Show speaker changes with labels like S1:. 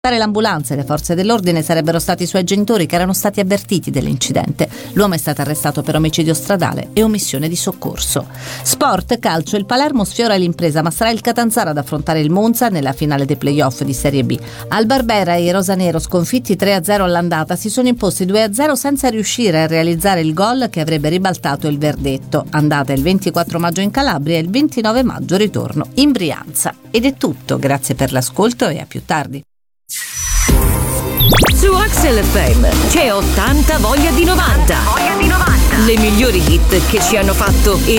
S1: L'ambulanza e le forze dell'ordine sarebbero stati i suoi genitori, che erano stati avvertiti dell'incidente. L'uomo è stato arrestato per omicidio stradale e omissione di soccorso. Sport, calcio, il Palermo sfiora l'impresa, ma sarà il Catanzaro ad affrontare il Monza nella finale dei playoff di Serie B. Al Barbera i rosanero, sconfitti 3-0 all'andata, si sono imposti 2-0 senza riuscire a realizzare il gol che avrebbe ribaltato il verdetto. Andata il 24 maggio in Calabria e il 29 maggio ritorno in Brianza. Ed è tutto, grazie per l'ascolto e a più tardi.
S2: Su Axel FM c'è 80 voglia di 90. Le migliori hit che ci hanno fatto